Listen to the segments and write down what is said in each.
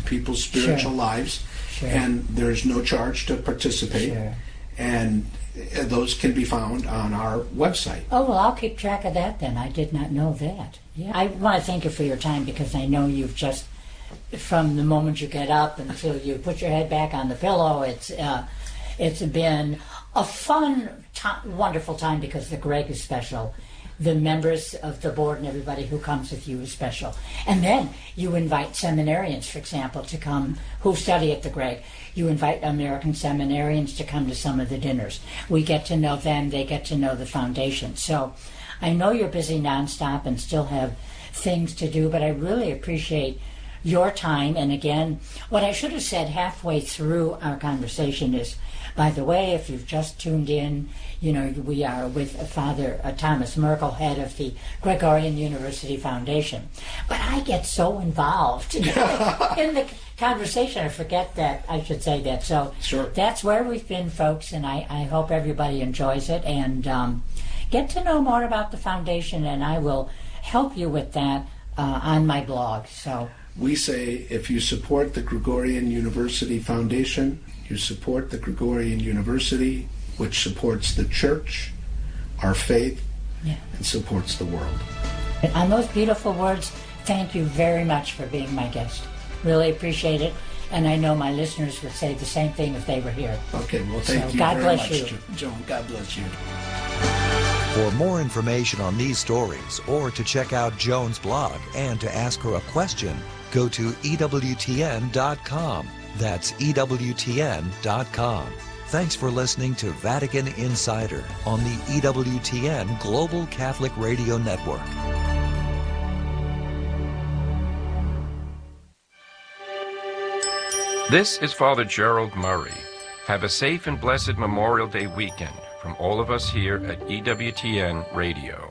people's spiritual lives, and there's no charge to participate, and those can be found on our website. Oh, well, I'll keep track of that then. I did not know that. Yeah, I want to thank you for your time, because I know you've just, from the moment you get up until you put your head back on the pillow, it's been a fun, wonderful time, because the Greg is special. The members of the board and everybody who comes with you is special. And then you invite seminarians, for example, to come who study at the Greg. You invite American seminarians to come to some of the dinners. We get to know them, they get to know the foundation. So I know you're busy nonstop and still have things to do, but I really appreciate your time. And again, what I should have said halfway through our conversation is, by the way, if you've just tuned in, we are with Father Thomas Merkel, head of the Gregorian University Foundation. But I get so involved in the conversation, I forget that I should say that. So that's where we've been, folks, and I hope everybody enjoys it, and get to know more about the foundation, and I will help you with that on my blog. So we say, if you support the Gregorian University Foundation, you support the Gregorian University, which supports the church, our faith, and supports the world. And on those beautiful words, thank you very much for being my guest. Really appreciate it. And I know my listeners would say the same thing if they were here. Okay, well, thank you God very bless much, you. Joan. God bless you. For more information on these stories, or to check out Joan's blog and to ask her a question, go to EWTN.com. That's EWTN.com. Thanks for listening to Vatican Insider on the EWTN Global Catholic Radio Network. This is Father Gerald Murray. Have a safe and blessed Memorial Day weekend from all of us here at EWTN Radio.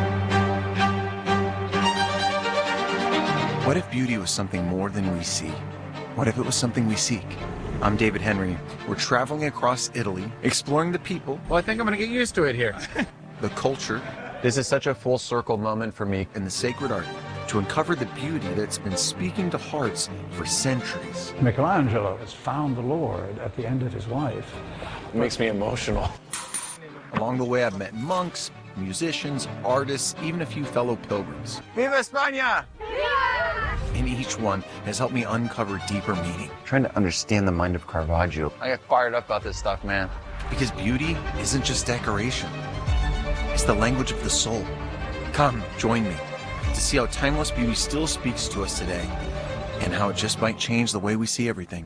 What if beauty was something more than we see? What if it was something we seek? I'm David Henry. We're traveling across Italy, exploring the people. Well, I think I'm going to get used to it here. The culture. This is such a full circle moment for me. And the sacred art, to uncover the beauty that's been speaking to hearts for centuries. Michelangelo has found the Lord at the end of his life. It makes me emotional. Along the way, I've met monks, musicians, artists, even a few fellow pilgrims. Viva España! And each one has helped me uncover deeper meaning. Trying to understand the mind of Caravaggio. I get fired up about this stuff, man. Because beauty isn't just decoration. It's the language of the soul. Come, join me to see how timeless beauty still speaks to us today, and how it just might change the way we see everything.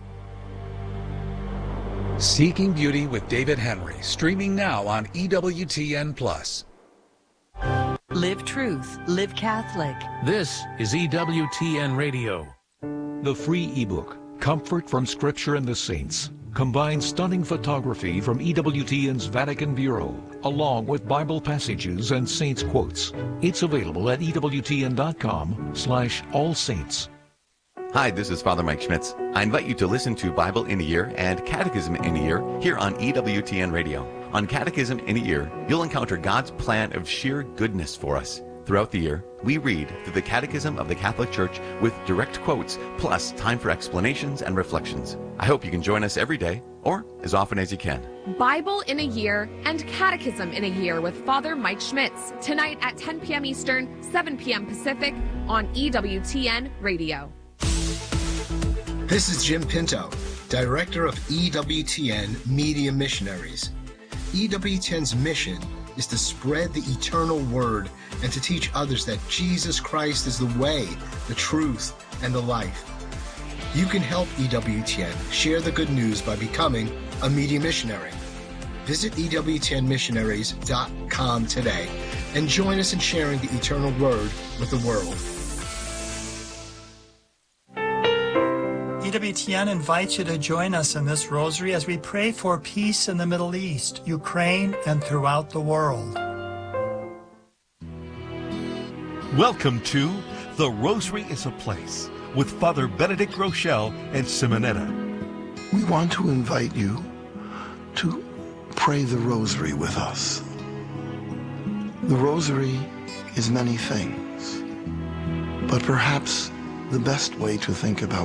Seeking Beauty with David Henry, streaming now on EWTN+. Live truth, live Catholic. This is EWTN Radio. The free ebook, Comfort from Scripture and the Saints, combines stunning photography from EWTN's Vatican Bureau, along with Bible passages and saints quotes. It's available at EWTN.com/allsaints. Hi, this is Father Mike Schmitz. I invite you to listen to Bible in a Year and Catechism in a Year here on EWTN Radio. On Catechism in a Year, you'll encounter God's plan of sheer goodness for us. Throughout the year, we read through the Catechism of the Catholic Church with direct quotes, plus time for explanations and reflections. I hope you can join us every day, or as often as you can. Bible in a Year and Catechism in a Year with Father Mike Schmitz, tonight at 10 p.m. Eastern, 7 p.m. Pacific on EWTN Radio. This is Jim Pinto, Director of EWTN Media Missionaries. EWTN's mission is to spread the eternal word and to teach others that Jesus Christ is the way, the truth, and the life. You can help EWTN share the good news by becoming a media missionary. Visit EWTNmissionaries.com today and join us in sharing the eternal word with the world. EWTN invites you to join us in this rosary as we pray for peace in the Middle East, Ukraine, and throughout the world. Welcome to The Rosary is a Place with Father Benedict Rochelle and Simonetta. We want to invite you to pray the Rosary with us. The Rosary is many things, but perhaps the best way to think about